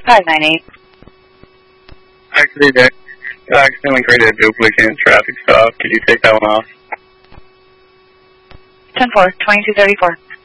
598. Actually, Dick, I accidentally created a duplicate traffic stop. Could you take that one off? 10-4, 2234.